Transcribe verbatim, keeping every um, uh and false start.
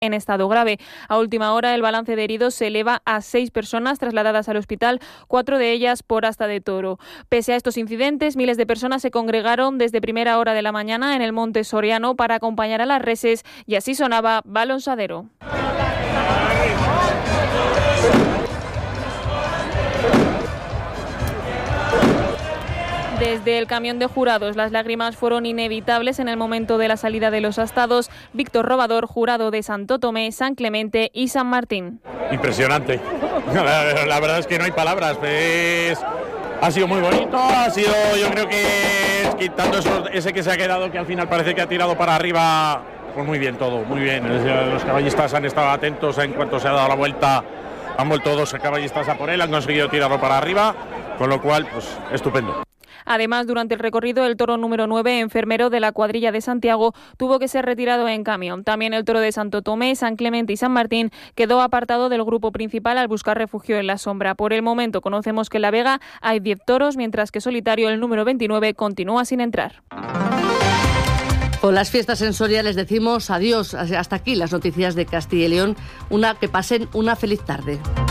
en estado grave. A última hora, el balance de heridos se eleva a seis personas trasladadas al hospital, cuatro de ellas por asta de toro. Pese a estos incidentes, miles de personas se congregaron desde primera hora de la mañana en el Monte Soriano para acompañar a las reses, y así sonaba Balonsadero. Desde el camión de jurados, las lágrimas fueron inevitables en el momento de la salida de los astados. Víctor Robador, jurado de Santo Tomé, San Clemente y San Martín. Impresionante. La, la verdad es que no hay palabras. Es, ha sido muy bonito, ha sido, yo creo que es, quitando eso, ese que se ha quedado, que al final parece que ha tirado para arriba, pues muy bien todo, muy bien. Los caballistas han estado atentos en cuanto se ha dado la vuelta. Han vuelto dos caballistas a por él, han conseguido tirarlo para arriba, con lo cual, pues estupendo. Además, durante el recorrido, el toro número nueve, enfermero de la cuadrilla de Santiago, tuvo que ser retirado en camión. También el toro de Santo Tomé, San Clemente y San Martín quedó apartado del grupo principal al buscar refugio en la sombra. Por el momento conocemos que en La Vega hay diez toros, mientras que solitario el número veintinueve continúa sin entrar. Con las fiestas en Soria les decimos adiós. Hasta aquí las noticias de Castilla y León. Una, que pasen una feliz tarde.